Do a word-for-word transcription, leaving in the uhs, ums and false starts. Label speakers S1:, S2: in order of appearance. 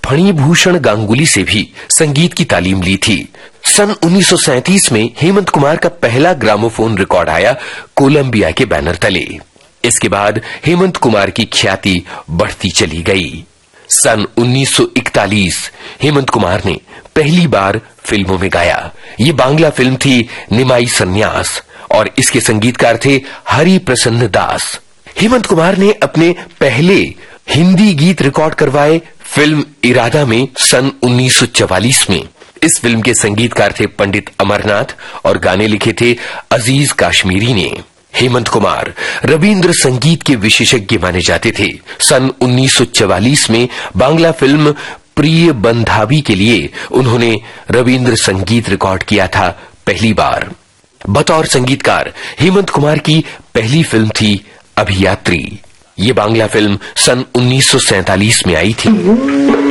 S1: फणिभूषण गांगुली से भी संगीत की तालीम ली थी। सन उन्नीस सौ सैंतीस में हेमंत कुमार का पहला ग्रामोफोन रिकॉर्ड आया कोलंबिया के बैनर तले। इसके बाद हेमंत कुमार की ख्याति बढ़ती चली गई। सन उन्नीस सौ इकतालीस हेमंत कुमार ने पहली बार फिल्मों में गाया। ये बांग्ला फिल्म थी निमाई सन्यास और इसके संगीतकार थे हरि प्रसन्न दास। हेमंत कुमार ने अपने पहले हिंदी गीत रिकॉर्ड करवाए फिल्म इरादा में सन उन्नीस सौ चवालीस में। इस फिल्म के संगीतकार थे पंडित अमरनाथ और गाने लिखे थे अजीज काश्मीरी ने। हेमंत कुमार रविंद्र संगीत के विशेषज्ञ माने जाते थे। सन उन्नीस सौ चवालीस में बांग्ला फिल्म प्रिय बंधावी के लिए उन्होंने रविंद्र संगीत रिकॉर्ड किया था पहली बार। बतौर संगीतकार हेमंत कुमार की पहली फिल्म थी अभियात्री। ये बांग्ला फिल्म सन उन्नीस सौ सैंतालीस में आई थी।